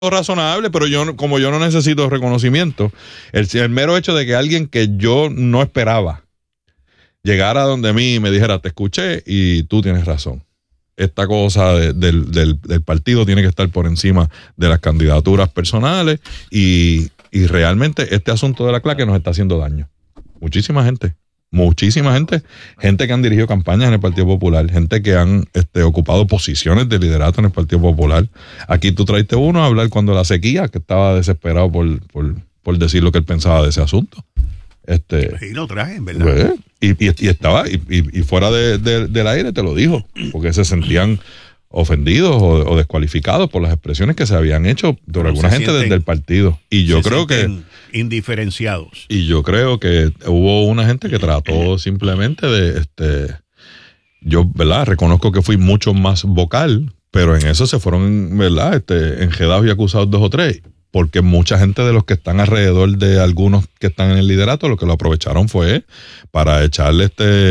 razonable, pero como yo no necesito reconocimiento, el mero hecho de que alguien que yo no esperaba llegara donde mí y me dijera, te escuché y tú tienes razón. Esta cosa del partido tiene que estar por encima de las candidaturas personales y realmente este asunto de la claque nos está haciendo daño. Muchísima gente que han dirigido campañas en el Partido Popular, gente que han ocupado posiciones de liderato en el Partido Popular. Aquí tú traiste uno a hablar cuando la sequía, que estaba desesperado por decir lo que él pensaba de ese asunto. Y lo traje, en verdad. Y estaba, y fuera del aire te lo dijo, porque se sentían ofendidos o descualificados por las expresiones que se habían hecho por alguna gente desde el partido. Y yo creo que indiferenciados. Y yo creo que hubo una gente que trató simplemente de yo, ¿verdad? Reconozco que fui mucho más vocal, pero en eso se fueron, ¿verdad? Enredados y acusados 2 o 3. Porque mucha gente de los que están alrededor de algunos que están en el liderato, lo que lo aprovecharon fue para echarle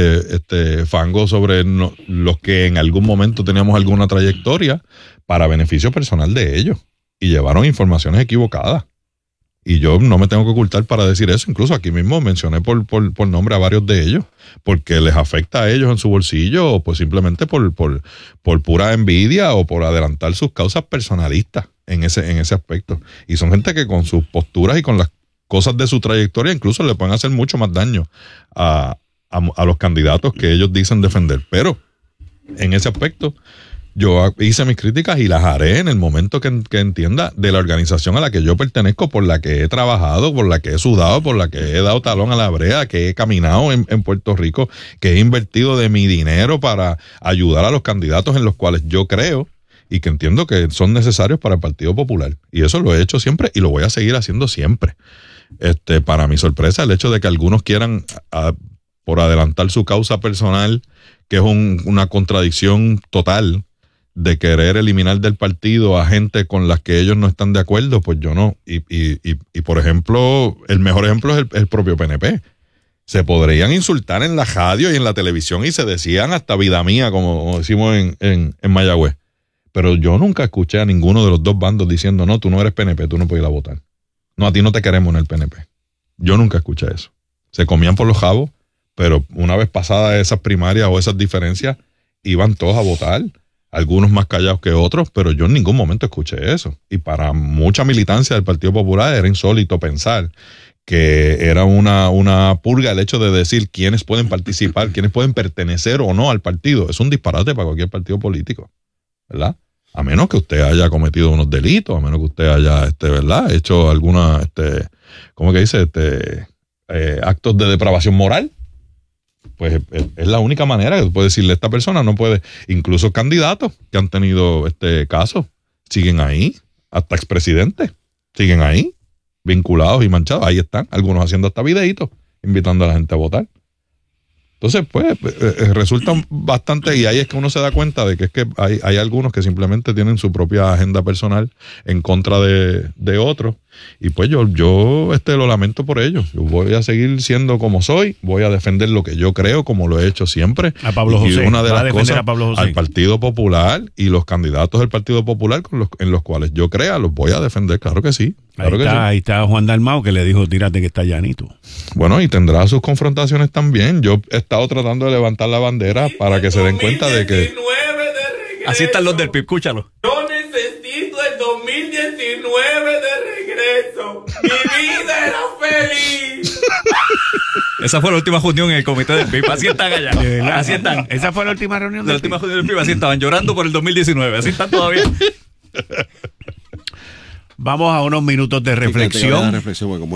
fango sobre los que en algún momento teníamos alguna trayectoria para beneficio personal de ellos. Y llevaron informaciones equivocadas. Y yo no me tengo que ocultar para decir eso. Incluso aquí mismo mencioné por nombre a varios de ellos, porque les afecta a ellos en su bolsillo, o pues simplemente por pura envidia o por adelantar sus causas personalistas en ese aspecto. Y son gente que con sus posturas y con las cosas de su trayectoria incluso le pueden hacer mucho más daño a los candidatos que ellos dicen defender. Pero en ese aspecto yo hice mis críticas y las haré en el momento que entienda de la organización a la que yo pertenezco, por la que he trabajado, por la que he sudado, por la que he dado talón a la brea, que he caminado en Puerto Rico, que he invertido de mi dinero para ayudar a los candidatos en los cuales yo creo y que entiendo que son necesarios para el Partido Popular. Y eso lo he hecho siempre y lo voy a seguir haciendo siempre. Para mi sorpresa, el hecho de que algunos quieran, por adelantar su causa personal, que es una contradicción total, de querer eliminar del partido a gente con las que ellos no están de acuerdo, pues yo no. Y por ejemplo, el mejor ejemplo es el propio PNP. Se podrían insultar en la radio y en la televisión y se decían hasta vida mía, como decimos en Mayagüez. Pero yo nunca escuché a ninguno de los dos bandos diciendo, no, tú no eres PNP, tú no puedes ir a votar. No, a ti no te queremos en el PNP. Yo nunca escuché eso. Se comían por los jabos, pero una vez pasadas esas primarias o esas diferencias, iban todos a votar. Algunos más callados que otros, pero yo en ningún momento escuché eso. Y para mucha militancia del Partido Popular era insólito pensar que era una purga el hecho de decir quiénes pueden participar, quiénes pueden pertenecer o no al partido. Es un disparate para cualquier partido político, ¿verdad? A menos que usted haya cometido unos delitos, a menos que usted haya, ¿verdad?, hecho alguna, ¿cómo que dice? Actos de depravación moral. Pues es la única manera que puede decirle a esta persona, no puede. Incluso candidatos que han tenido casos siguen ahí, hasta expresidentes siguen ahí, vinculados y manchados. Ahí están, algunos haciendo hasta videitos, invitando a la gente a votar. Entonces, pues, resulta bastante, y ahí es que uno se da cuenta de que es que hay algunos que simplemente tienen su propia agenda personal en contra de otros, y pues yo lo lamento por ellos. Yo voy a seguir siendo como soy, voy a defender lo que yo creo, como lo he hecho siempre. A Pablo José, y una de las cosas, al Partido Popular y los candidatos del Partido Popular en los cuales yo crea, los voy a defender, claro que sí. Claro ahí está Juan Dalmau, que le dijo, tírate que está llanito. Bueno, y tendrá sus confrontaciones también. Yo he estado tratando de levantar la bandera para que se den cuenta de que... Así están los del PIB, escúchalo. Yo necesito el 2019 de regreso. Mi vida era feliz. Esa fue la última reunión en el comité del PIB. Así están allá. Así están. Esa fue la última reunión del PIB. Del PIB. Así estaban llorando por el 2019. Así están todavía. Vamos a unos minutos de reflexión. Una reflexión, como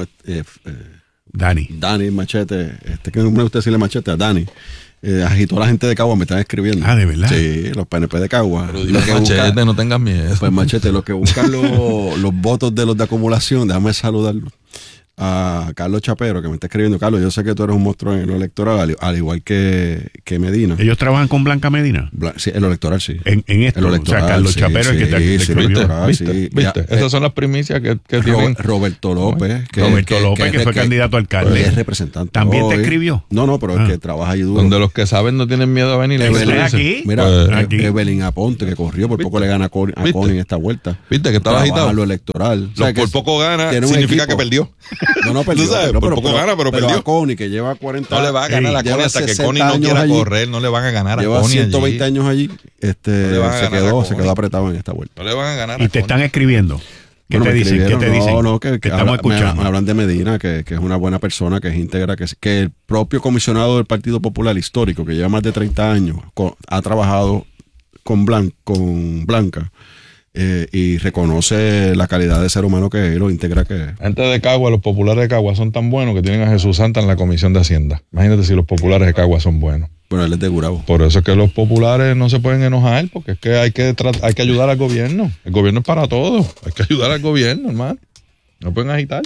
Dani Machete, que no me gusta decirle Machete a Dani, agitó a la gente de Cagua, me están escribiendo. ¿De verdad? Sí, los PNP de Cagua. Pero dile Machete, no tengas miedo. Pues Machete, los que buscan los votos de los de acumulación, déjame saludarlos. a Carlos Chapero, que me está escribiendo. Carlos, yo sé que tú eres un monstruo en lo electoral, al igual que Medina. ¿Ellos trabajan con Blanca Medina? Sí, en lo electoral, sí. En esto, En lo electoral, o sea, Carlos sí, Chapero es sí, que te sí, escribió. ¿Viste? Ya, Esas son las primicias que tienen. Roberto López. Roberto López, que fue candidato a alcalde. Es representante. ¿También te hoy. escribió? No, pero es que trabaja ahí duro. Donde los que saben no tienen miedo a venir. Evelyn, eso dicen. aquí. Mira, Pues, aquí. Evelyn Aponte, que corrió, por poco le gana a ¿Viste? Connie en esta vuelta. ¿Viste que estaba Trabaja agitado? lo electoral. O sea, que Por poco gana, tiene un significa equipo. que perdió. No perdió. Tú sabes, no, por poco gana, pero perdió. a Connie, que lleva 40 No le va a ganar a lleva Connie hasta que 60 Connie no años quiera allí. correr, no le van a ganar a Lleva Connie 120 allí. años allí. le van a Se ganar a Connie. quedó apretado en esta vuelta. No le van a ganar Y a te Connie. están escribiendo. ¿Qué Bueno, te me dicen? ¿Qué te escribieron, dicen? No, que estamos escuchando. me hablan de Medina, que es una buena persona, que es íntegra, que el propio comisionado del Partido Popular histórico, que lleva más de 30 años, ha trabajado con Blanca y reconoce la calidad de ser humano que es, lo íntegra que es. Gente de Cagua, los populares de Cagua son tan buenos que tienen a Jesús Santa en la Comisión de Hacienda. Imagínate si los populares de Cagua son buenos. Bueno, él es de Gurabo. Por eso es que los populares no se pueden enojar, porque es que hay que ayudar al gobierno. El gobierno es para todos. Hay que ayudar al gobierno, hermano. No pueden agitar.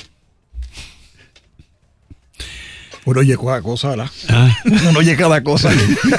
Uno oye cada cosa, ¿verdad? Ah. Uno oye cada cosa.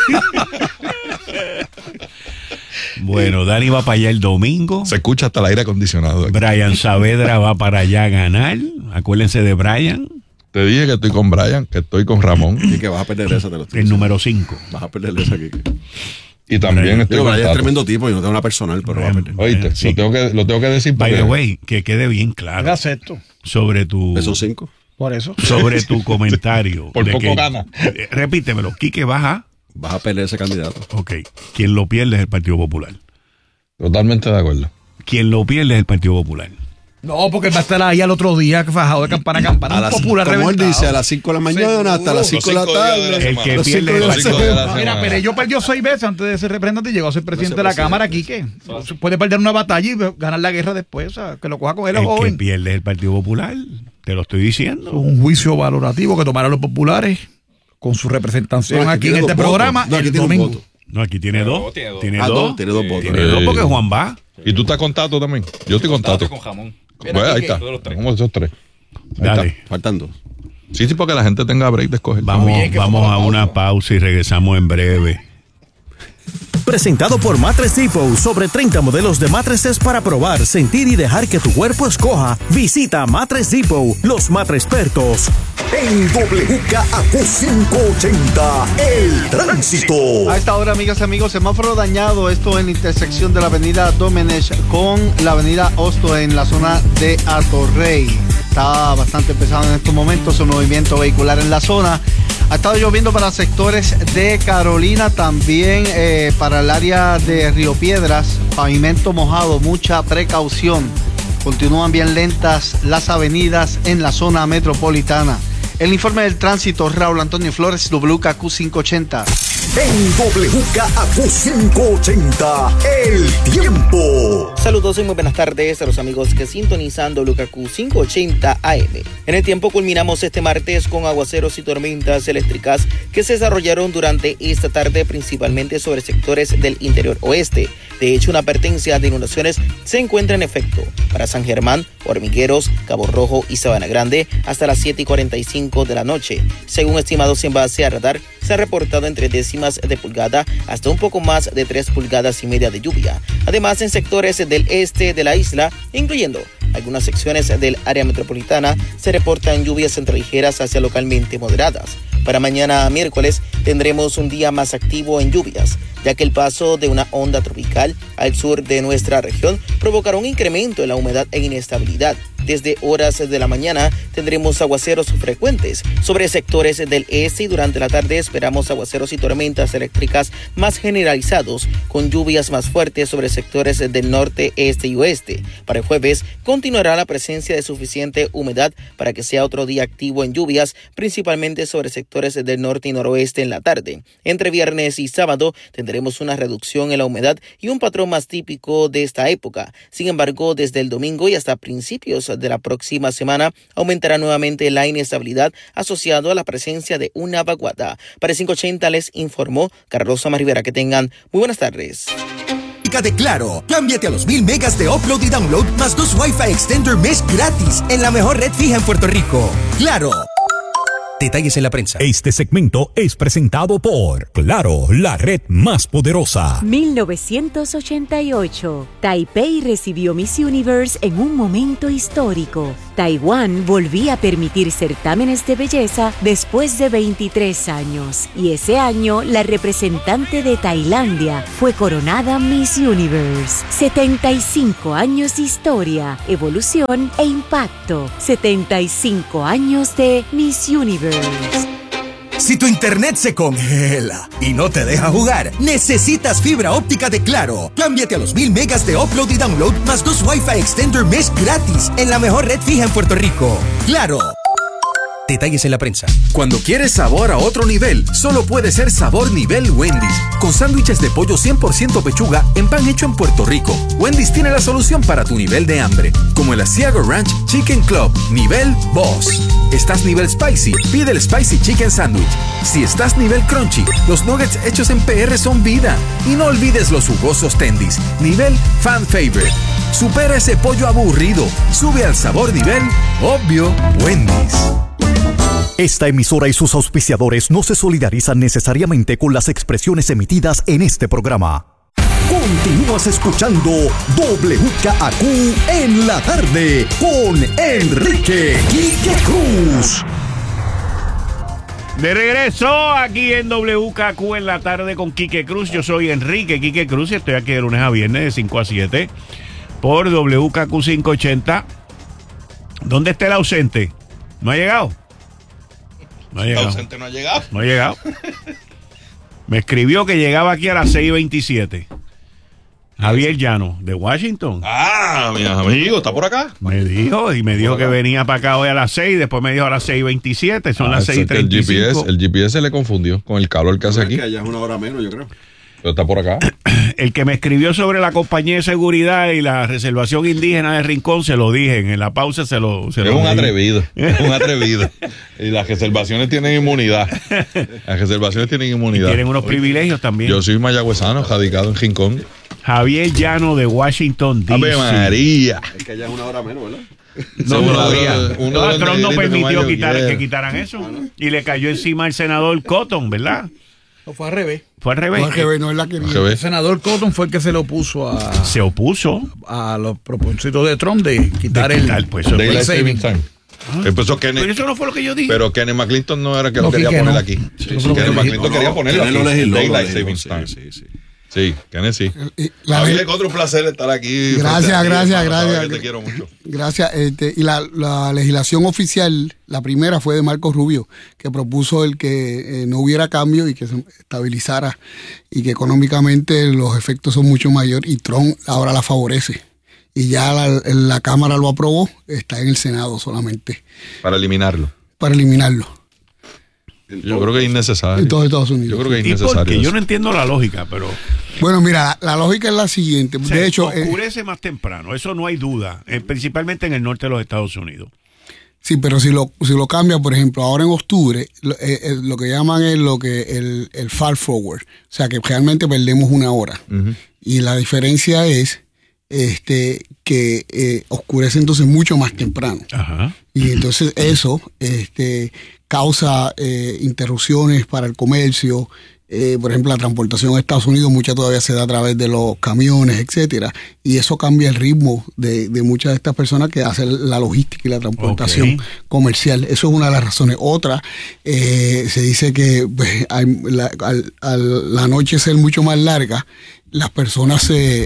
Bueno, Dani va para allá el domingo. Se escucha hasta el aire acondicionado aquí. Brian Saavedra va para allá a ganar. Acuérdense de Brian, Te dije que estoy con Brian, que estoy con Ramón. Y que vas a perder esa, te lo estoy el diciendo. número 5. Vas a perder esa aquí. Y también estoy Digo, con Brian es Tato. tremendo tipo y no tengo una personal, pero va a perder. Oíste, Sí. lo tengo que decir By porque the way, que quede bien claro Haga esto. sobre tu Esos 5. Por eso. sobre tu comentario. Por de poco que- gana. Repítemelo. Quique baja. Vas a perder ese candidato. Ok. Quien lo pierde es el Partido Popular. totalmente de acuerdo. Quien lo pierde es el Partido Popular. No, porque él va a estar ahí al otro día, fajado de campana a campana. A Un las, popular como él reventado. dice, a las 5 de la mañana hasta las 5 de la Los 5 días de la tarde. El que Los pierde 5 es de la el cinco de la semana. semana. Mira, Perello perdió 6 veces antes de ser representante y llegó a ser presidente de la presidente. Cámara. Quique puede perder una batalla y ganar la guerra después. O sea, que lo coja con él El que joven. pierde es el Partido Popular. Te lo estoy diciendo. Un juicio valorativo que tomarán los populares con su representación No, aquí en tiene este dos programa votos. No, aquí el tiene un domingo. voto. No, aquí tiene dos. tiene dos. Tiene Ah, dos. tiene dos votos. Tiene dos porque Juan va. ¿Y tú estás con Tato también? Yo estoy con Tato. con jamón. Bueno, ahí está. Todos los tres. Como esos tres. Ahí Dale. está. Faltan 2. Sí, para que la gente tenga break de escoger. Vamos, Oye, que vamos fue a una pausa y regresamos en breve. Presentado por Mattress Depot, sobre 30 modelos de mattresses para probar, sentir y dejar que tu cuerpo escoja. Visita Mattress Depot, los matres expertos. En WKAQ 580, el tránsito. A esta hora, amigas y amigos, semáforo dañado. Esto en la intersección de la avenida Domenech con la avenida Hosto en la zona de Atorrey. Está bastante pesado en estos momentos el movimiento vehicular en la zona. Ha estado lloviendo para sectores de Carolina, también para el área de Río Piedras. Pavimento mojado, mucha precaución. Continúan bien lentas las avenidas en la zona metropolitana. El informe del tránsito, Raúl Antonio Flores, WKQ 580. En WKAQ 580, el tiempo. Saludos y muy buenas tardes a los amigos que sintonizan WKQ 580 AM. En el tiempo culminamos este martes con aguaceros y tormentas eléctricas que se desarrollaron durante esta tarde principalmente sobre sectores del interior oeste. De hecho, una advertencia de inundaciones se encuentra en efecto para San Germán, Hormigueros, Cabo Rojo y Sabana Grande hasta las 7:45 de la noche. Según estimados en base a radar, se ha reportado entre décimas de pulgada hasta un poco más de 3,5 pulgadas de lluvia. Además, en sectores del este de la isla, incluyendo algunas secciones del área metropolitana, se reportan lluvias entre ligeras hacia localmente moderadas. Para mañana miércoles tendremos un día más activo en lluvias, ya que el paso de una onda tropical al sur de nuestra región provocará un incremento en la humedad e inestabilidad. Desde horas de la mañana tendremos aguaceros frecuentes sobre sectores del este y durante la tarde esperamos aguaceros y tormentas eléctricas más generalizados con lluvias más fuertes sobre sectores del norte, este y oeste. Para el jueves continuará la presencia de suficiente humedad para que sea otro día activo en lluvias, principalmente sobre sectores del norte y noroeste en la tarde. Entre viernes y sábado tendremos una reducción en la humedad y un patrón más típico de esta época. Sin embargo, desde el domingo y hasta principios de la próxima semana aumentará nuevamente la inestabilidad asociado a la presencia de una vaguada. Para 580 les informó Carlos Rivera. Que tengan muy buenas tardes. óptica de Claro. Cámbiate a los 1000 megas de upload y download más 2 Wi-Fi Extender mes gratis en la mejor red fija en Puerto Rico. Claro. Detalles en la prensa. Este segmento es presentado por Claro, la red más poderosa. 1988. Taipei recibió Miss Universe en un momento histórico. Taiwán volvía a permitir certámenes de belleza después de 23 años. Y ese año, la representante de Tailandia fue coronada Miss Universe. 75 años de historia, evolución e impacto. 75 años de Miss Universe. Si tu internet se congela y no te deja jugar, necesitas fibra óptica de Claro. Cámbiate a los 1000 megas de upload y download más 2 Wi-Fi Extender mes gratis en la mejor red fija en Puerto Rico. Claro. Detalles en la prensa. Cuando quieres sabor a otro nivel, solo puede ser sabor nivel Wendy's. Con sándwiches de pollo 100% pechuga en pan hecho en Puerto Rico. Wendy's tiene la solución para tu nivel de hambre. Como el Asiago Ranch Chicken Club, nivel Boss. ¿Estás nivel Spicy? Pide el Spicy Chicken Sandwich. Si estás nivel Crunchy, los nuggets hechos en PR son vida. Y no olvides los jugosos tendies, nivel Fan Favorite. Supera ese pollo aburrido. Sube al sabor nivel obvio Wendy's. Esta emisora y sus auspiciadores no se solidarizan necesariamente con las expresiones emitidas en este programa. Continúas escuchando WKAQ en la tarde con Enrique Quique Cruz. De regreso aquí en WKQ en la tarde con Quique Cruz. Yo soy Enrique Quique Cruz y estoy aquí de lunes a viernes de 5 a 7 por WKQ 580. ¿Dónde está el ausente? ¿No ha llegado? No ha llegado. El ausente no ha llegado. No ha llegado. Me escribió que llegaba aquí a las 6:27. Javier Llano, de Washington. Ah, mi amigo, ¿está por acá? Me dijo que venía para acá hoy a las 6, después me dijo a las 6:27, son las 6:35. El GPS se le confundió con el calor que hace aquí. Que allá es una hora menos, yo creo. Pero está por acá. El que me escribió sobre la compañía de seguridad y la reservación indígena de Rincón, se lo dije, en la pausa se lo es un atrevido, es un atrevido. Y las reservaciones tienen inmunidad. Las reservaciones tienen inmunidad. Y tienen unos privilegios también. Yo soy mayagüezano, radicado en Rincón. Javier Llano de Washington, D.C. ¡Ave María! Es que allá es una hora menos, ¿verdad? No, Trump no permitió que quitaran eso. Y le cayó encima al senador Cotton, ¿verdad? No, fue al revés. Fue al revés. Fue al revés, no es la que el senador Cotton fue el que se le opuso a los propósitos de Trump de quitar el savings time. Pero eso no fue lo que yo dije. Pero Kenneth McClinton no era que lo quería poner aquí. Kenneth McClinton quería ponerlo aquí. Daylight Savings Time. Sí, Kenneth sí. Javier, otro placer estar aquí. Gracias. Te quiero mucho. Gracias. Y la legislación oficial, la primera fue de Marco Rubio, que propuso el que no hubiera cambio y que se estabilizara y que económicamente los efectos son mucho mayores y Trump ahora la favorece. Y ya la Cámara lo aprobó, está en el Senado solamente. Para eliminarlo. Yo creo que es innecesario. En todo Estados Unidos. Yo creo que es innecesario. Porque yo no entiendo la lógica, pero... Bueno, mira, la lógica es la siguiente. De hecho, oscurece más temprano, eso no hay duda, principalmente en el norte de los Estados Unidos. Sí, pero si lo cambia, por ejemplo, ahora en octubre, lo que llaman es el far forward. O sea, que realmente perdemos una hora. Uh-huh. Y la diferencia es que oscurece entonces mucho más temprano. Ajá. Y entonces eso causa interrupciones para el comercio. Por ejemplo, la transportación en Estados Unidos mucha todavía se da a través de los camiones, etcétera, y eso cambia el ritmo de muchas de estas personas que hacen la logística y la transportación comercial. Eso es una de las razones. Otra, se dice que pues, la noche ser mucho más larga, las personas se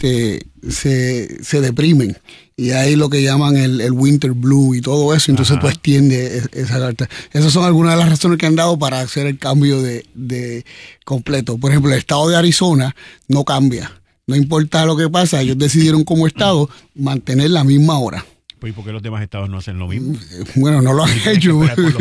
deprimen. Y hay lo que llaman el winter blue y todo eso, entonces tú extiendes esa carta. Esas son algunas de las razones que han dado para hacer el cambio de completo. Por ejemplo, el estado de Arizona no cambia. No importa lo que pasa, ellos decidieron como estado mantener la misma hora. ¿Y por qué los demás estados no hacen lo mismo? Bueno, no lo han hecho.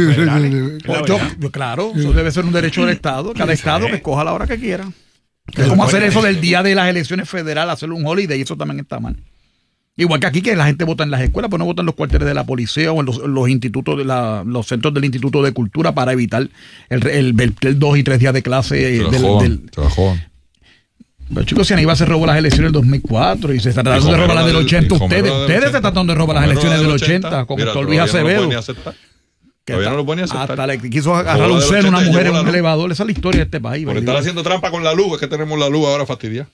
Claro, eso debe ser un derecho del estado. Cada estado que escoja la hora que quiera. Es como hacer eso del día de las elecciones federales, hacerlo un holiday, y eso también está mal. Igual que aquí, que la gente vota en las escuelas, pues no vota en los cuarteles de la policía o en los institutos, los centros del Instituto de Cultura para evitar el 2 y 3 días de clase. Pero chicos, si Aníbal se robó las elecciones del 2004 y se está tratando de robar las del 80, ustedes se están tratando de robar las elecciones del 80 con Héctor Luis Acevedo. Todavía no lo ponía a aceptar. Hasta le quiso agarrar un seno a una mujer en un elevador. Esa es la historia de este país. Por estar haciendo trampa con la luz, es que tenemos la luz ahora fastidiada.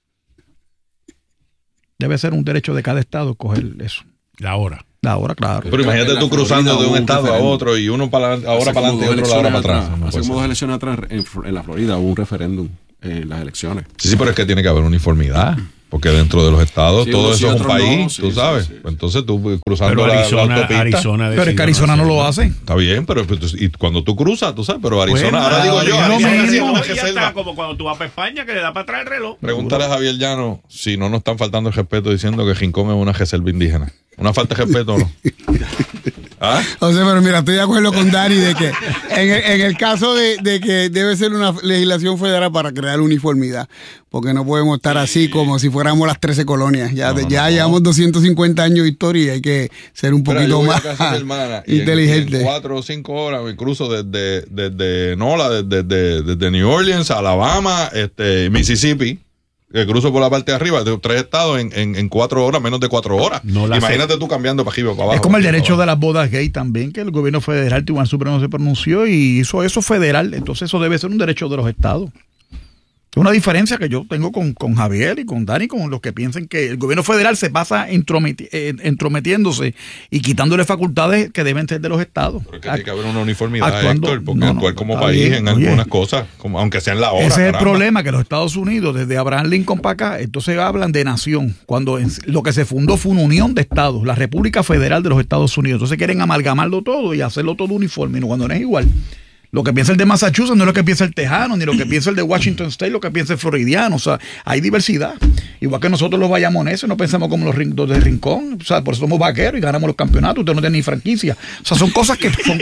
Debe ser un derecho de cada estado coger eso. La hora, claro. Pero imagínate tú cruzando de un estado a otro y uno para ahora para adelante y otro ahora para atrás. Hace como 2 elecciones atrás en la Florida hubo un referéndum en las elecciones. Sí, pero es que tiene que haber uniformidad. Porque dentro de los estados todo eso es un país, tú sabes. Sí. Entonces tú cruzando la autopista. Pero es que Arizona no lo hace. Está bien, pero y cuando tú cruzas, tú sabes, pero Arizona, ahora digo yo, Arizona está como cuando tú vas para España que le da para atrás el reloj. Pregúntale a Javier Llano si no nos están faltando el respeto diciendo que Rincón es una reserva indígena. ¿Una falta de respeto o no? ¿Ah? O sea, pero mira, estoy de acuerdo con Dani de que en el caso de que debe ser una legislación federal para crear uniformidad, porque no podemos estar así como si fuéramos las 13 colonias. Ya llevamos 250 años de historia y hay que ser un poquito más inteligente. En 4 o 5 horas me cruzo desde NOLA, desde New Orleans, Alabama, Mississippi. Que cruzo por la parte de arriba de 3 estados en 4 horas, menos de 4 horas. Imagínate tú cambiando para arriba, para abajo. Es como el derecho de las bodas gay también, que el gobierno federal, Tribunal Supremo se pronunció y hizo eso federal. Entonces eso debe ser un derecho de los estados. Es una diferencia que yo tengo con Javier y con Dani, con los que piensan que el gobierno federal se pasa entrometiéndose y quitándole facultades que deben ser de los estados. Pero es que tiene que haber una uniformidad, Héctor, porque actuar como país bien, en algunas cosas, aunque sean la hora. Ese es el problema, que los Estados Unidos, desde Abraham Lincoln para acá, entonces hablan de nación, cuando lo que se fundó fue una unión de estados, la República Federal de los Estados Unidos. Entonces quieren amalgamarlo todo y hacerlo todo uniforme, cuando no es igual. Lo que piensa el de Massachusetts no es lo que piensa el tejano, ni lo que piensa el de Washington State, lo que piensa el floridiano. O sea, hay diversidad. Igual que nosotros los bayamoneses no pensamos como los de Rincón. O sea, por eso somos vaqueros y ganamos los campeonatos. Usted no tiene ni franquicia. O sea, son cosas que son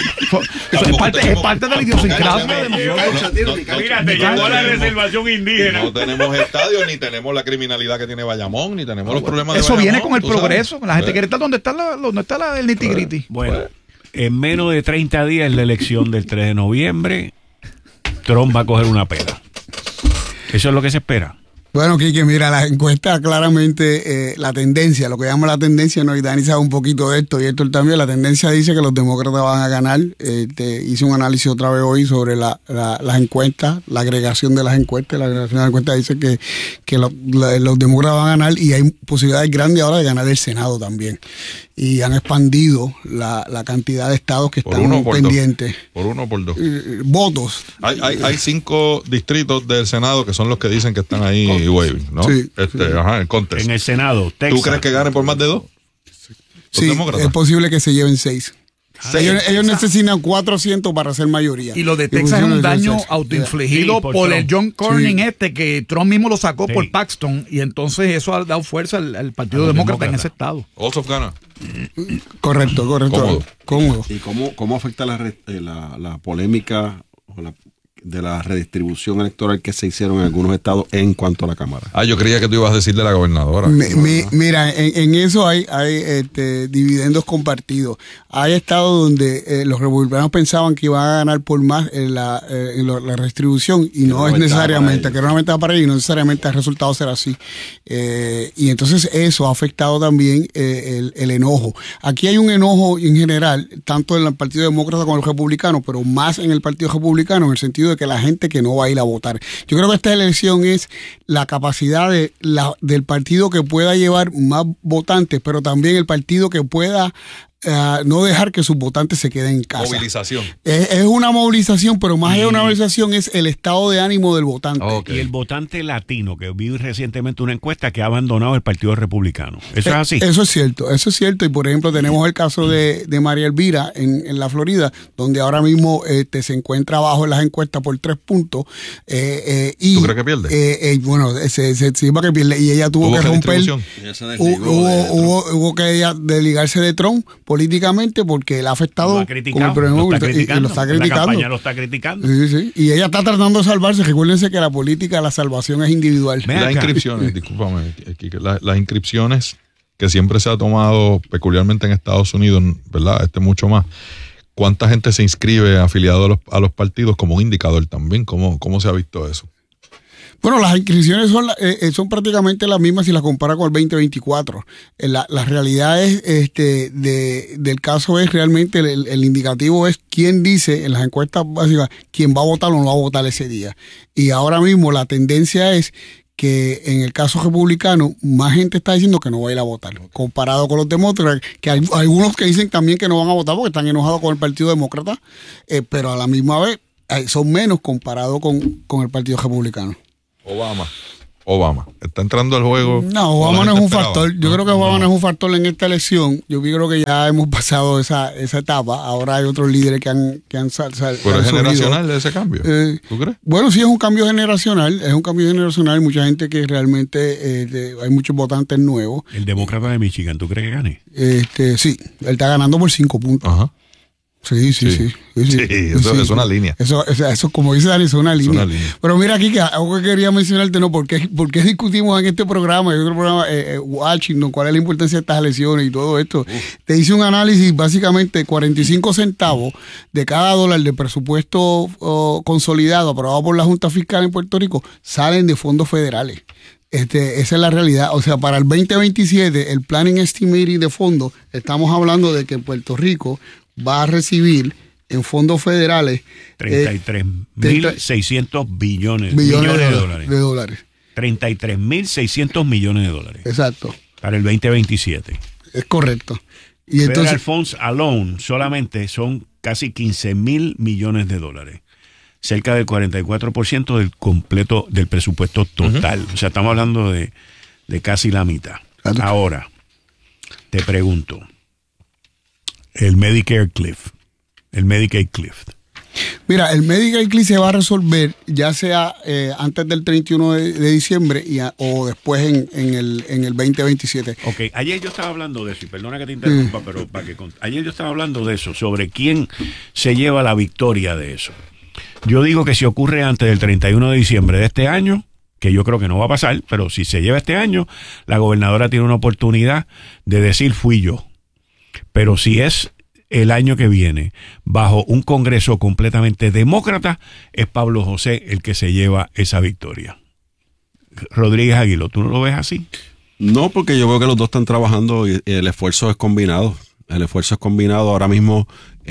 es parte de la idiosincrasia de nosotros. Mira, te llegó la reservación indígena. No tenemos estadios, ni tenemos la criminalidad que tiene Bayamón, ni tenemos los problemas de Eso Bayamón, viene con el progreso. La gente quiere estar donde está el nitty-gritty. Bueno. En menos de 30 días la elección del 3 de noviembre, Trump va a coger una pela. Eso es lo que se espera. Bueno, Quique, mira, las encuestas claramente, la tendencia, lo que llama la tendencia, ¿no? Y Dani sabe un poquito de esto, y Héctor también, la tendencia dice que los demócratas van a ganar. Hice un análisis otra vez hoy sobre las encuestas, la agregación de las encuestas. La agregación de las encuestas dice que los demócratas van a ganar y hay posibilidades grandes ahora de ganar el Senado también. Y han expandido la cantidad de estados que están pendientes. Por 1 o por 2. Votos. Hay 5 distritos del Senado que son los que dicen que están ahí waving, ¿no? Sí, el contest. En el Senado, Texas. ¿Tú crees que ganen por más de 2? Sí, es posible que se lleven 6. Ellos necesitan 400 para ser mayoría. Y lo de Texas es un daño autoinfligido por el John Cornyn que Trump mismo lo sacó por Paxton, y entonces eso ha dado fuerza al Partido Demócrata en ese estado. Ossoff gana. Correcto. Cómodo. ¿Y cómo afecta la polémica o de la redistribución electoral que se hicieron en algunos estados en cuanto a la Cámara? Yo creía que tú ibas a decir de la gobernadora. Mira, en eso hay dividendos compartidos. Hay estados donde los republicanos pensaban que iban a ganar por más en la redistribución y no es necesariamente, que era una ventaja para ellos y no necesariamente el resultado será así. Y entonces eso ha afectado también el enojo. Aquí hay un enojo en general, tanto en el Partido Demócrata como en el Republicano, pero más en el Partido Republicano, en el sentido de que la gente que no va a ir a votar. Yo creo que esta elección es la capacidad del partido que pueda llevar más votantes, pero también el partido que pueda no dejar que sus votantes se queden en casa. Movilización. Es una movilización, pero más allá de una movilización es el estado de ánimo del votante. Y el votante latino, que vi recientemente una encuesta que ha abandonado el Partido Republicano. ¿Eso es así? Eso es cierto. Y por ejemplo tenemos el caso de María Elvira en la Florida, donde ahora mismo se encuentra abajo en las encuestas por 3 puntos. ¿Tú crees que pierde? Bueno, se estima que pierde. Y ella tuvo que romper. Hubo que ella desligarse de Trump políticamente porque le ha afectado. Lo está criticando. La campaña lo está criticando. Sí. Y ella está tratando de salvarse. Recuérdense que la política, la salvación es individual. Las inscripciones, discúlpame, las inscripciones que siempre se ha tomado peculiarmente en Estados Unidos, ¿verdad? Mucho más. ¿Cuánta gente se inscribe afiliado a los partidos como un indicador también? ¿Cómo se ha visto eso? Bueno, las inscripciones son prácticamente las mismas si las compara con el 2024. La realidad es, del caso es realmente el indicativo es quién dice en las encuestas básicas quién va a votar o no va a votar ese día. Y ahora mismo la tendencia es que en el caso republicano más gente está diciendo que no va a ir a votar, comparado con los demócratas, que hay algunos que dicen también que no van a votar porque están enojados con el Partido Demócrata, pero a la misma vez son menos comparado con el Partido Republicano. Obama está entrando al juego. No, Obama no es un factor. Yo creo que Obama no es un factor en esta elección. Yo creo que ya hemos pasado esa etapa. Ahora hay otros líderes que han salido. Pero es generacional ese cambio. ¿Tú crees? Bueno, sí es un cambio generacional. Es un cambio generacional. Mucha gente que realmente hay muchos votantes nuevos. El demócrata de Michigan, ¿tú crees que gane? Sí, él está ganando por 5 puntos. Ajá. Sí, eso es una línea. Eso, como dice Dani, es una línea. Pero mira aquí, que algo que quería mencionarte, ¿no? ¿Por qué discutimos en este programa, en otro programa, Washington, cuál es la importancia de estas elecciones y todo esto? Te hice un análisis, básicamente 45 centavos de cada dólar de presupuesto consolidado aprobado por la Junta Fiscal en Puerto Rico salen de fondos federales. Esa es la realidad. O sea, para el 2027, el planning estimating de fondos, estamos hablando de que Puerto Rico va a recibir en fondos federales 33.600 billones de dólares. 33.600 millones de dólares. Exacto. Para el 2027. Es correcto. Y Federal entonces, Funds alone solamente son casi 15.000 millones de dólares. Cerca del 44% del completo del presupuesto total. O sea, estamos hablando de casi la mitad. Ahora, te pregunto. El Medicare Cliff. El Medicaid Cliff. Mira, el Medicaid Cliff se va a resolver ya sea antes del 31 de diciembre o después en el 2027. Ok, ayer yo estaba hablando de eso, y perdona que te interrumpa, pero ayer yo estaba hablando de eso, sobre quién se lleva la victoria de eso. Yo digo que si ocurre antes del 31 de diciembre de este año, que yo creo que no va a pasar, pero si se lleva este año, la gobernadora tiene una oportunidad de decir fui yo. Pero si es el año que viene, bajo un Congreso completamente demócrata, es Pablo José el que se lleva esa victoria. Rodríguez Aguiló, ¿tú no lo ves así? No, porque yo veo que los dos están trabajando y el esfuerzo es combinado. El esfuerzo es combinado. Ahora mismo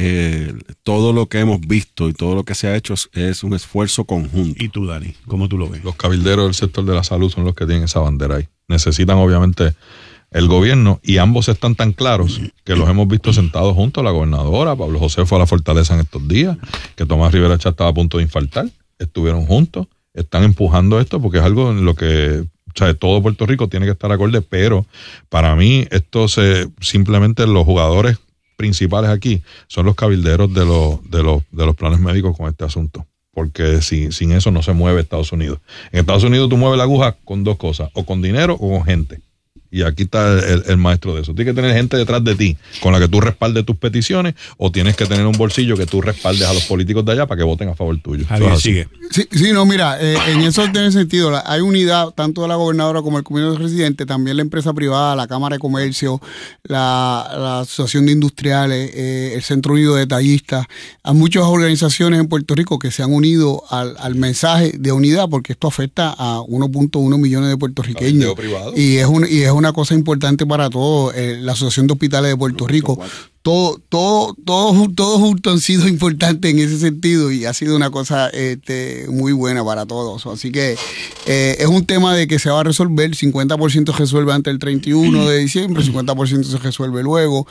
todo lo que hemos visto y todo lo que se ha hecho es un esfuerzo conjunto. ¿Y tú, Dani? ¿Cómo tú lo ves? Los cabilderos del sector de la salud son los que tienen esa bandera ahí. Necesitan obviamente el gobierno, y ambos están tan claros que los hemos visto sentados juntos. La gobernadora, Pablo José fue a la Fortaleza en estos días, que Tomás Rivera Chat estaba a punto de infartar, estuvieron juntos, están empujando esto porque es algo en lo que, o sea, todo Puerto Rico tiene que estar acorde, pero para mí esto simplemente los jugadores principales aquí son los cabilderos de los planes médicos con este asunto. Porque sin eso no se mueve Estados Unidos. En Estados Unidos tú mueves la aguja con dos cosas, o con dinero o con gente. Y aquí está el maestro de eso. Tienes que tener gente detrás de ti con la que tú respaldes tus peticiones, o tienes que tener un bolsillo que tú respaldes a los políticos de allá para que voten a favor tuyo. Javier, sigue. Sí, no, mira, en eso tiene sentido. Hay unidad tanto de la gobernadora como el Comité de Residentes, también la empresa privada, la Cámara de Comercio, la Asociación de Industriales, el Centro Unido de Detallistas. Hay muchas organizaciones en Puerto Rico que se han unido al mensaje de unidad, porque esto afecta a 1.1 millones de puertorriqueños. Y es una cosa importante para todos. La Asociación de Hospitales de Puerto Rico, todos juntos han sido importantes en ese sentido, y ha sido una cosa muy buena para todos. Así que es un tema de que se va a resolver. 50% se resuelve antes del 31 de diciembre, 50% se resuelve luego.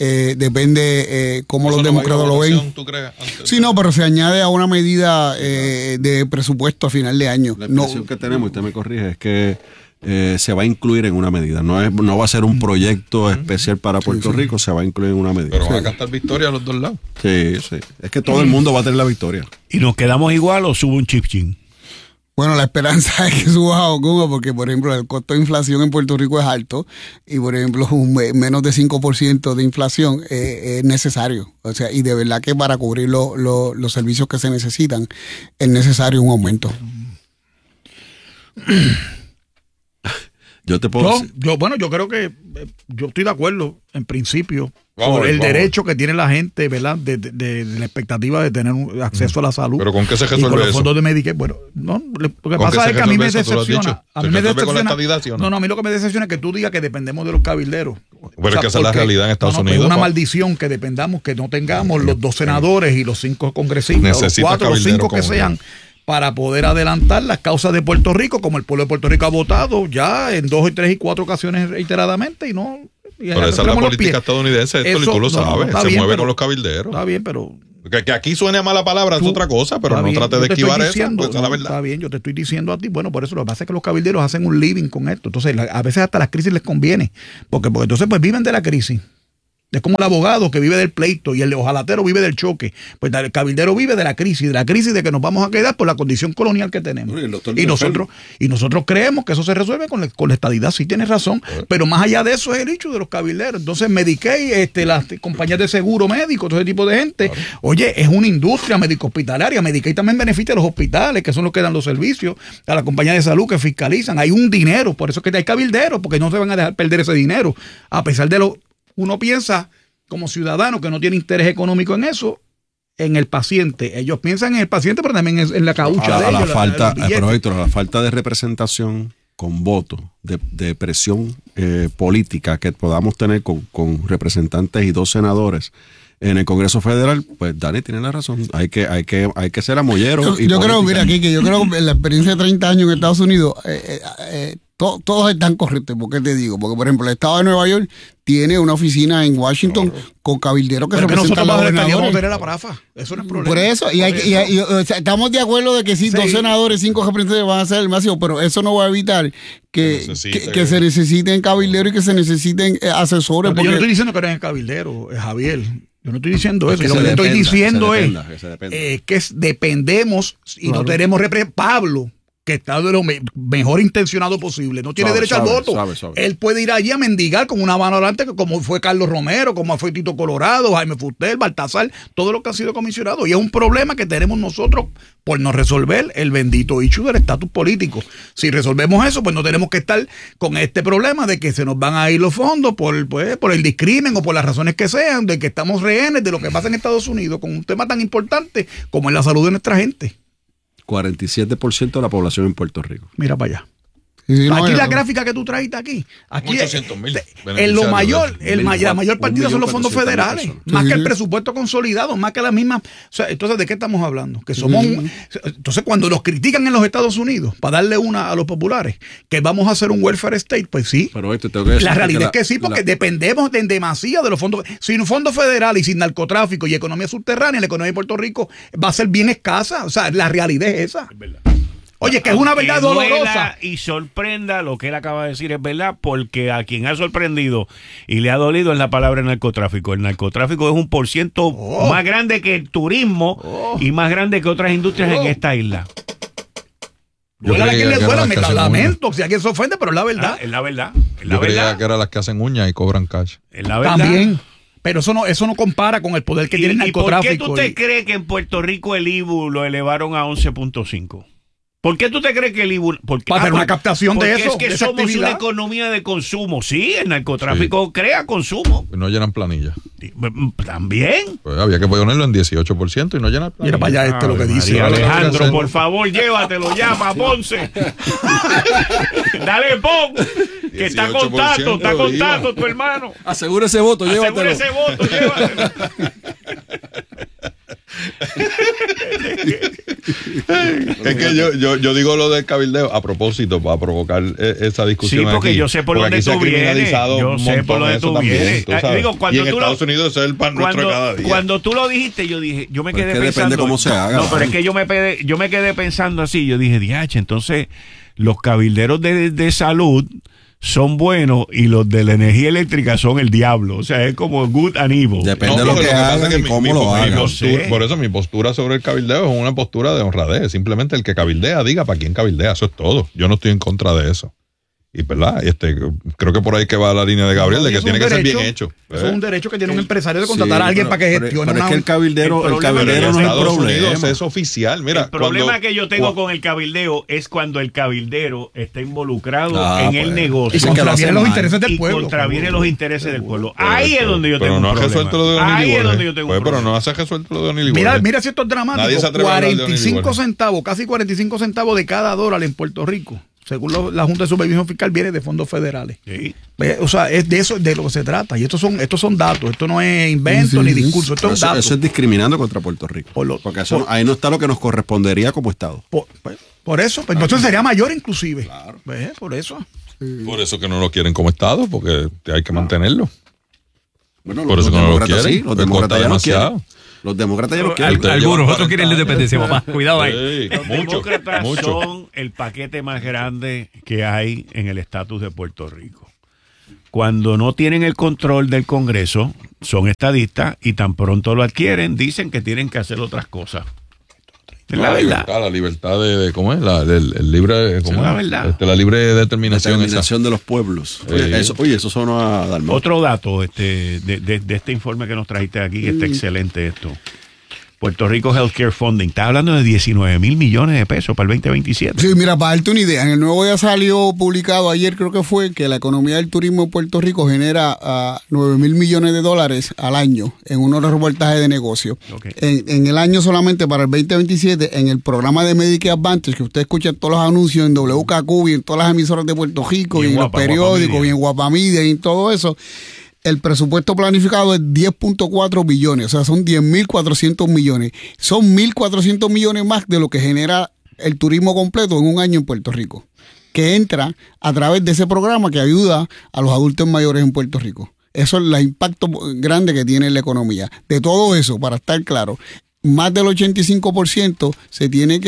Depende cómo los demócratas lo ven. Sí, no, pero se añade a una medida de presupuesto a final de año. La impresión que tenemos, usted me corrige, es que se va a incluir en una medida. No va a ser un proyecto especial para Puerto Rico, se va a incluir en una medida. Pero van a cantar victoria a los dos lados. Sí. Es que todo el mundo va a tener la victoria. ¿Y nos quedamos igual o sube un chip-chin? Bueno, la esperanza es que suba a Ocuba, porque, por ejemplo, el costo de inflación en Puerto Rico es alto, y, por ejemplo, menos de 5% de inflación es necesario. O sea, y de verdad que para cubrir los servicios que se necesitan es necesario un aumento. Yo te puedo decir. Yo creo que yo estoy de acuerdo en principio sobre el derecho que tiene la gente, ¿verdad? De la expectativa de tener un acceso a la salud. ¿Pero con qué se resuelve y con los eso? fondos de Medicaid. Bueno, no, lo que pasa es que a mí me decepciona. A mí me decepciona. No, a mí lo que me decepciona es que tú digas que dependemos de los cabilderos. Pero es que esa es la realidad en Estados Unidos. Es una maldición que dependamos, que no tengamos los 2 senadores y los 5 congresistas, o los 4 o 5 que sean, para poder adelantar las causas de Puerto Rico, como el pueblo de Puerto Rico ha votado ya en 2, 3 y 4 ocasiones reiteradamente y no. Pero esa es la política estadounidense, esto y tú lo sabes, se mueve con los cabilderos. Está bien, pero... Que aquí suene a mala palabra es otra cosa, pero no trate de esquivar eso, pues es la verdad. Está bien, yo te estoy diciendo a ti, bueno, por eso lo que pasa es que los cabilderos hacen un living con esto, entonces a veces hasta las crisis les conviene, porque entonces pues viven de la crisis. Es como el abogado que vive del pleito y el ojalatero vive del choque. Pues el cabildero vive de la crisis de que nos vamos a quedar por la condición colonial que tenemos. Y nosotros creemos que eso se resuelve con la estadidad. Sí, tienes razón. Pero más allá de eso es el hecho de los cabilderos. Entonces Medicaid, las compañías de seguro médico, todo ese tipo de gente. Oye, es una industria médico-hospitalaria. Medicaid también beneficia a los hospitales, que son los que dan los servicios, a las compañías de salud que fiscalizan. Hay un dinero, por eso es que hay cabilderos, porque no se van a dejar perder ese dinero. A pesar de uno piensa como ciudadano que no tiene interés económico en eso, en el paciente. Ellos piensan en el paciente, pero también en la caucha de ellos. La falta de representación con voto, de presión política que podamos tener con representantes y 2 senadores en el Congreso Federal, pues Dani tiene la razón. Hay que ser amollero. Yo creo, mira, Kike, yo creo que en la experiencia de 30 años en Estados Unidos, todos están correctos. ¿Por qué te digo? Porque, por ejemplo, el estado de Nueva York tiene una oficina en Washington con cabilderos que representan a los senadores. Tener la prafa. Eso no es problema. Por eso, o sea, estamos de acuerdo de que sí, 2 senadores, 5 representantes van a ser el máximo, pero eso no va a evitar que se necesiten cabilderos y que se necesiten asesores. Yo no estoy diciendo que eres cabildero, Javier. Yo no estoy diciendo eso. Lo que estoy diciendo es que dependemos y no tenemos Pablo, que está de lo mejor intencionado posible, no tiene derecho al voto. Él puede ir allí a mendigar con una mano adelante, como fue Carlos Romero, como fue Tito Colorado, Jaime Fuster, Baltasar, todo lo que han sido comisionados. Y es un problema que tenemos nosotros por no resolver el bendito issue del estatus político. Si resolvemos eso, pues no tenemos que estar con este problema de que se nos van a ir los fondos por el discrimen o por las razones que sean, de que estamos rehenes de lo que pasa en Estados Unidos con un tema tan importante como es la salud de nuestra gente. 47% de la población en Puerto Rico. Mira para allá. Aquí la gráfica que tú trajiste aquí 800,000. En lo mayor, la mayor partida son los fondos federales, más que el presupuesto consolidado, más que las mismas. O sea, entonces, ¿de qué estamos hablando? Que somos entonces, cuando nos critican en los Estados Unidos para darle una a los populares, que vamos a hacer un welfare state, pues sí. Pero tengo que decir la realidad es que sí, porque dependemos de demasiado de los fondos. Sin un fondo federal y sin narcotráfico y economía subterránea, la economía de Puerto Rico va a ser bien escasa. O sea, la realidad es esa. Es verdad. Oye, que es una verdad dolorosa. Y sorprenda, lo que él acaba de decir es verdad, porque a quien ha sorprendido y le ha dolido es la palabra narcotráfico. El narcotráfico es un % más grande que el turismo y más grande que otras industrias en esta isla. Duela a quien le duela, me lamento si alguien se ofende, pero es la verdad. Es la verdad. Yo creía que eran las que hacen uñas y cobran cash. Es la verdad. También. Pero eso no compara con el poder que tiene el narcotráfico. ¿Y por qué tú te crees que en Puerto Rico el IBU lo elevaron a 11.5? ¿Por qué tú te crees que el IBU? Para hacer una captación de eso. Es que somos una economía de consumo. Sí, el narcotráfico crea consumo. No llenan planilla. También. Pues había que ponerlo en 18% y no llenan planilla. Mira para allá lo que dice. Alejandro, por favor, llévatelo ya para Ponce. Dale, pon. Que está contando tu hermano. Asegura ese voto, llévatelo. Es que yo digo lo del cabildeo a propósito para provocar esa discusión. Sí, porque aquí, yo sé por dónde tú vienes. Yo sé por dónde tú vienes. Y en Estados Unidos es el pan nuestro cada día. Cuando tú lo dijiste, yo dije, yo me quedé pensando. Depende cómo se haga. No, pero es que yo me quedé pensando así. Yo dije, diache, entonces los cabilderos de salud son buenos y los de la energía eléctrica son el diablo. O sea, es como good and evil. Depende de lo que hagan y cómo lo hagan. Por eso mi postura sobre el cabildeo es una postura de honradez. Simplemente el que cabildea diga para quién cabildea. Eso es todo. Yo no estoy en contra de eso. Y verdad, creo que por ahí que va la línea de Gabriel, de que tiene que ser bien hecho. Eso es un derecho que tiene un empresario de contratar a alguien para que gestione. Pero es que el cabildero no es el problema. Es oficial. Mira, el problema que yo tengo con el cabildeo es cuando el cabildero está involucrado en el negocio. Y contraviene los intereses del pueblo. Contraviene los intereses del pueblo. Ahí es donde yo tengo un problema. Pero no ha resuelto lo de Donny Ahí es donde yo tengo un problema. Pero no has resuelto lo de Donny Ligüero. Mira si esto es dramático. 45 centavos, casi 45 centavos de cada dólar en Puerto Rico, según la Junta de Supervisión Fiscal, viene de fondos federales. Sí. O sea, es de eso de lo que se trata. Y estos son datos. Esto no es invento ni discurso. Esto es datos. Eso es discriminando contra Puerto Rico. Porque ahí no está lo que nos correspondería como Estado. Por eso. Pues, entonces sería mayor inclusive. Claro. Por eso. Por eso que no lo quieren como Estado, porque hay que mantenerlo. Bueno, por eso que no lo quieren. Sí, los demócratas ya no quieren. Los demócratas ya no quieren. Algunos, otros quieren la independencia, papá. Cuidado ahí. Los demócratas son el paquete más grande que hay en el estatus de Puerto Rico. Cuando no tienen el control del Congreso, son estadistas y tan pronto lo adquieren, dicen que tienen que hacer otras cosas. La libertad de ¿cómo es? El libre, ¿cómo es? La verdad. La libre determinación de los pueblos. Eso sonó a Dalmau. Otro dato de este informe que nos trajiste aquí, que está excelente esto. Puerto Rico Healthcare Funding. Está hablando de 19 mil millones de pesos para el 2027. Sí, mira, para darte una idea, en el Nuevo ya salió publicado ayer, creo que fue, que la economía del turismo de Puerto Rico genera 9 mil millones de dólares al año en unos reportajes de negocio. Okay. En el año solamente para el 2027, en el programa de Medicare Advantage, que usted escucha todos los anuncios en WKQ y en todas las emisoras de Puerto Rico y en los periódicos y en Guapamedia y en todo eso, el presupuesto planificado es 10.4 billones, o sea, son 10.400 millones. Son 1.400 millones más de lo que genera el turismo completo en un año en Puerto Rico, que entra a través de ese programa que ayuda a los adultos mayores en Puerto Rico. Eso es el impacto grande que tiene en la economía. De todo eso, para estar claro, más del 85% se tiene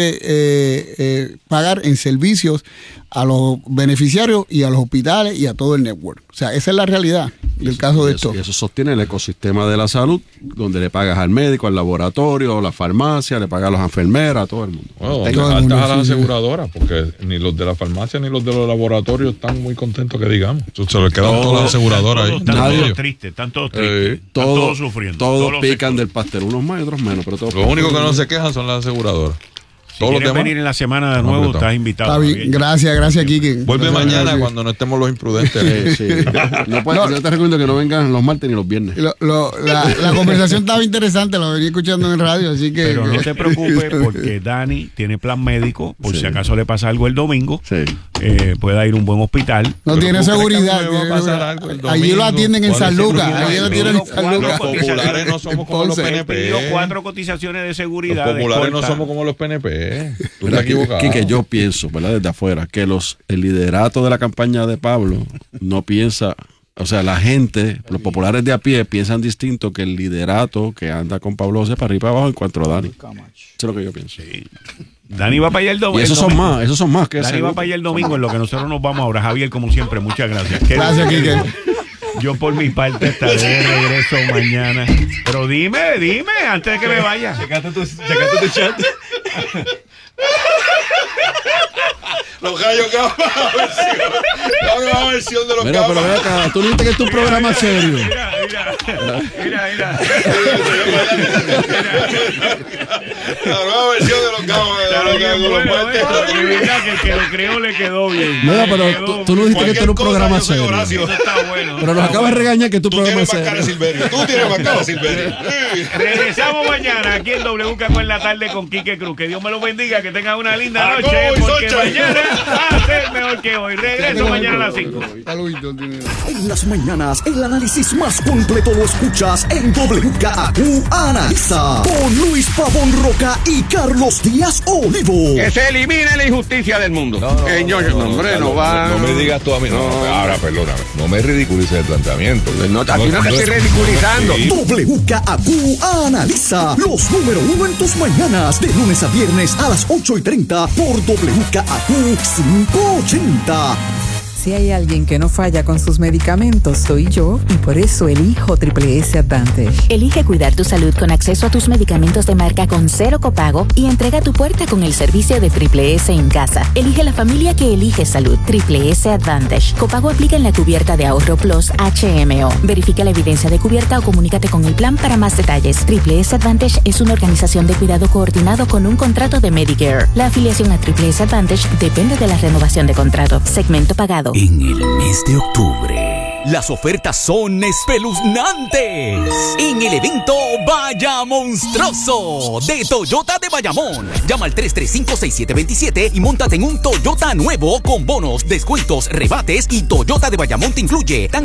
que pagar en servicios a los beneficiarios y a los hospitales y a todo el network. O sea, esa es la realidad del caso de esto. Y eso sostiene el ecosistema de la salud, donde le pagas al médico, al laboratorio, a la farmacia, le pagas a las enfermeras, a todo el mundo. Bueno, altas a las aseguradoras, porque ni los de la farmacia ni los de los laboratorios están muy contentos que digamos. Se les quedan todas las aseguradoras ahí. Están todos tristes, están todos sufriendo. Todos pican del pastel, unos más y otros menos. Pero lo único que no se quejan son las aseguradoras. Si quieres venir en la semana de nuevo, estás invitado. Está bien. Gracias, Quique. Vuelve mañana cuando no estemos los imprudentes. Sí. Yo te recomiendo que no vengan los martes ni los viernes. La conversación estaba interesante, la venía escuchando en el radio, así que... Pero no te preocupes porque Dani tiene plan médico, por si acaso le pasa algo el domingo, pueda ir a un buen hospital. No tiene seguridad. Allí lo atienden en San Lucas. Los populares no somos como los PNP. 4 cotizaciones de seguridad. Los populares no somos como los PNP. Tú estás equivocado. Quique, yo pienso, ¿verdad? Desde afuera, que el liderato de la campaña de Pablo no piensa, o sea, la gente, los populares de a pie piensan distinto que el liderato que anda con Pablo José para arriba y para abajo en cuanto a Dani. Eso es lo que yo pienso. Sí. Dani va para allá el domingo. Y esos son más que Dani va para allá el domingo, en lo que nosotros nos vamos ahora. Javier, como siempre, muchas gracias. Gracias, Quique. Yo por mi parte estaré de regreso mañana. Pero dime, antes de que me vaya. Checate tu chat. Los gallos que la nueva versión de los Mira, pero ve acá, tú dijiste que es tu programa serio. Mira. La nueva versión de los cabos. Mira, que el que lo creó le quedó bien. Mira, pero tú no dijiste que esto era un programa serio. Eso está bueno. Pero nos acabas de regañar que tu programa es serio. Tú tienes más cara, Silverio. Regresamos mañana aquí en WKQ en la tarde con Quique Cruz. Que Dios me lo bendiga, que tengan una linda noche, porque mañana va a ser mejor que hoy. Regreso mañana a las 5. En las mañanas, el análisis más completo lo escuchas en WKQ Analiza, con Luis Pavón Roca y Carlos Díaz Olivo. Que se elimine la injusticia del mundo. No me digas tú a mí. Ahora, perdóname. No me ridiculices el planteamiento. No te estoy ridiculizando. WKQ Analiza, los número 1 en tus mañanas, de lunes a viernes a las 8:30 por WKQ 580. Si hay alguien que no falla con sus medicamentos, soy yo, y por eso elijo Triple S Advantage. Elige cuidar tu salud con acceso a tus medicamentos de marca con 0 copago y entrega a tu puerta con el servicio de Triple S en casa. Elige la familia que elige salud. Triple S Advantage. Copago aplica en la cubierta de Ahorro Plus HMO. Verifica la evidencia de cubierta o comunícate con el plan para más detalles. Triple S Advantage es una organización de cuidado coordinado con un contrato de Medicare. La afiliación a Triple S Advantage depende de la renovación de contrato. Segmento pagado. En el mes de octubre, las ofertas son espeluznantes en el evento Vaya Monstruoso de Toyota de Bayamón. Llama al 335-6727 y móntate en un Toyota nuevo con bonos, descuentos, rebates y Toyota de Bayamón te incluye